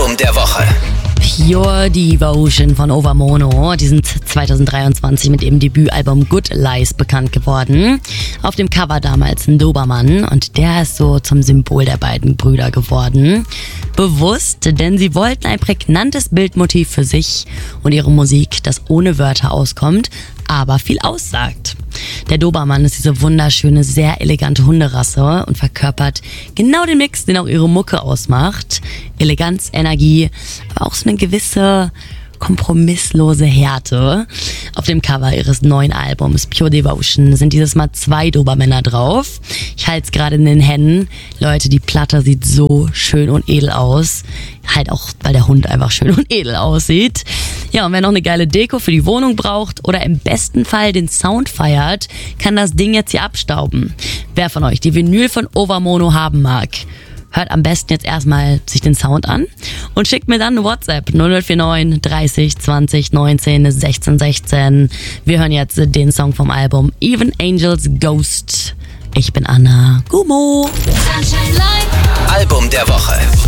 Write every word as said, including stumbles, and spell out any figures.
Album der Woche. Pure Devotion von Overmono. Die sind zwanzig dreiundzwanzig mit ihrem Debütalbum Good Lies bekannt geworden. Auf dem Cover damals ein Dobermann und der ist so zum Symbol der beiden Brüder geworden. Bewusst, denn sie wollten ein prägnantes Bildmotiv für sich und ihre Musik, das ohne Wörter auskommt, aber viel aussagt. Der Dobermann ist diese wunderschöne, sehr elegante Hunderasse und verkörpert genau den Mix, den auch ihre Mucke ausmacht. Eleganz, Energie, aber auch so eine gewisse kompromisslose Härte. Auf dem Cover ihres neuen Albums Pure Devotion sind dieses Mal zwei Dobermänner drauf. Ich halte es gerade in den Händen. Leute, die Platte sieht so schön und edel aus. Halt auch, weil der Hund einfach schön und edel aussieht. Ja, und wer noch eine geile Deko für die Wohnung braucht oder im besten Fall den Sound feiert, kann das Ding jetzt hier abstauben. Wer von euch die Vinyl von Overmono haben mag, hört am besten jetzt erstmal sich den Sound an und schickt mir dann eine WhatsApp null null vier neun dreißig zwanzig neunzehn sechzehn sechzehn. Wir hören jetzt den Song vom Album Even Angels Ghost. Ich bin Anna Gumo. Album der Woche.